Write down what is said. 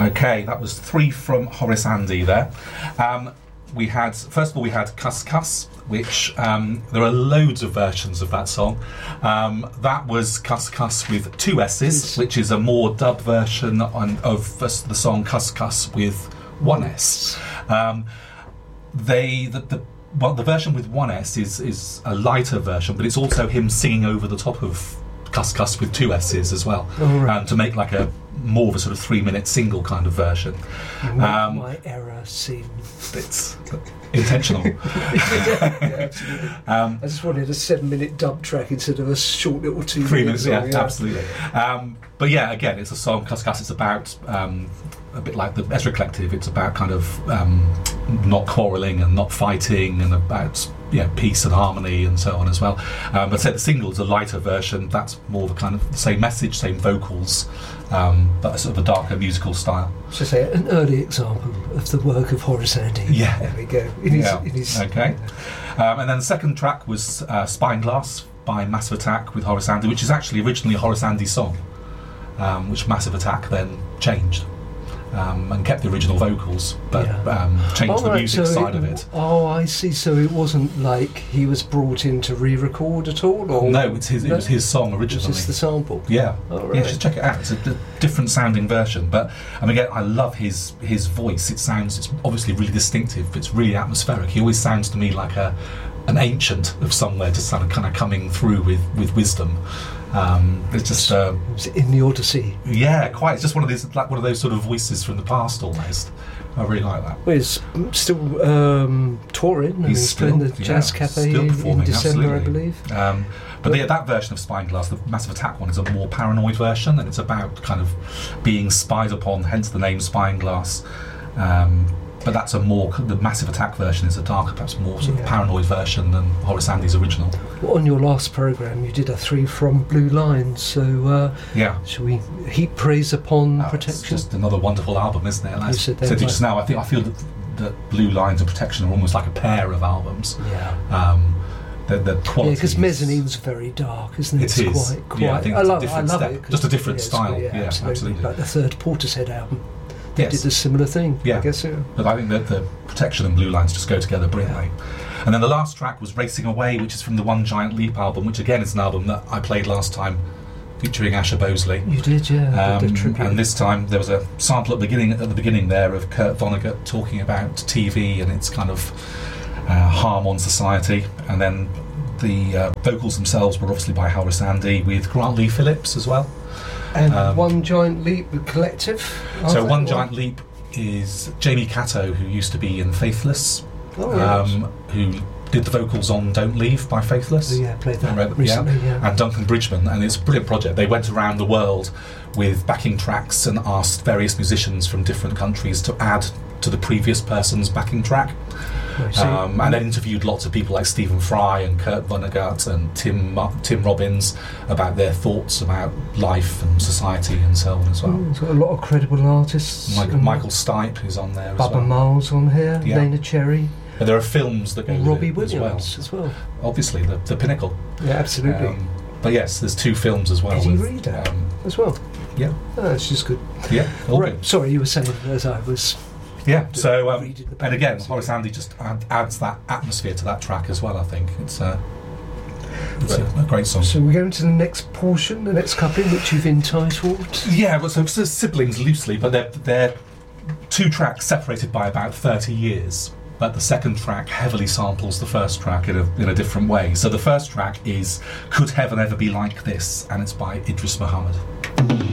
Okay, that was 3 from Horace Andy there. First of all, we had Cuss Cuss, which there are loads of versions of that song. That was Cuss Cuss with 2 S's, which is a more dubbed version of the song Cuss Cuss with 1 S. The version with 1 S is a lighter version, but it's also him singing over the top of Cuss Cuss with 2 S's as well, to make like more of a sort of 3-minute single kind of version. My error seem it's intentional. Yeah, absolutely. I just wanted a 7-minute dub track instead of a short little 2 3 minutes. minutes, absolutely. But yeah, again, it's a song, Cuss Cuss. It's about a bit like the Ezra Collective. It's about kind of not quarrelling and not fighting, and about peace and harmony and so on as well. But say the single is a lighter version. That's more of a kind of the same message, same vocals, but a sort of a darker musical style. So say an early example of the work of Horace Andy. Yeah. There we go. Okay. And then the second track was Spyglass by Massive Attack with Horace Andy, which is actually originally a Horace Andy song, which Massive Attack then changed. And kept the original vocals, but changed the music side of it. Oh, I see. So it wasn't like he was brought in to re-record at all? Or no, it was his song originally. It's just the sample? Yeah. Oh, right. Yeah, just check it out. It's a different sounding version, but again, I love his voice. It's obviously really distinctive, but it's really atmospheric. He always sounds to me like an ancient of somewhere, just kind of coming through with wisdom. It's just was it in the Odyssey? Yeah, quite. It's just one of those sort of voices from the past almost. I really like that. Well, he's still touring. He's still playing the Jazz Cafe still performing, in December, absolutely. I believe. But that version of Spyglass, the Massive Attack one, is a more paranoid version, and it's about kind of being spied upon, hence the name Spyglass. But that's the Massive Attack version is a darker, perhaps more sort of paranoid version than Horace Andy's original. Well, on your last programme, you did a 3 from Blue Lines, so shall we heap praise upon Protection? It's just another wonderful album, isn't it? And you said to just now, I feel that Blue Lines and Protection are almost like a pair of albums. Yeah. The quality. Yeah, because Mezzanine's very dark, isn't it? It is. Quite. Yeah, I think it's a different love step. it. Just a different style. Yeah, absolutely. Like the third Portishead album. They did a similar thing, I guess. Yeah. But I think that the Protection and Blue Lines just go together brilliantly. Yeah. And then the last track was Racing Away, which is from the One Giant Leap album, which again is an album that I played last time, featuring Asher Bosley. You did, yeah. And this time there was a sample at the beginning there of Kurt Vonnegut talking about TV and its kind of harm on society. And then the vocals themselves were obviously by Horace Andy with Grant Lee Phillips as well. And One Giant Leap Collective? So One Giant Leap is Jamie Catto, who used to be in Faithless, who did the vocals on Don't Leave by Faithless. Yeah, played that recently, And Duncan Bridgman, and it's a brilliant project. They went around the world with backing tracks and asked various musicians from different countries to add to the previous person's backing track. And then interviewed lots of people like Stephen Fry and Kurt Vonnegut and Tim Robbins about their thoughts about life and society and so on as well. It's got a lot of credible artists. Michael Stipe, who's on there Bubba as well. Miles on here, Lena Cherry. And there are films that go with Robbie it Williams as well. Obviously, the pinnacle. Yeah, absolutely. But yes, there's 2 films as well. Did you read that as well? Yeah. That's just good. Yeah, all good. Sorry, you were saying as I was... Yeah, so, and again, Horace Andy just adds that atmosphere to that track as well, I think. It's a great song. So we're going to the next portion, the next coupling, which you've entitled... Yeah, well, so siblings loosely, but they're 2 tracks separated by about 30 years. But the second track heavily samples the first track in a different way. So the first track is Could Heaven Ever Be Like This? And it's by Idris Muhammad.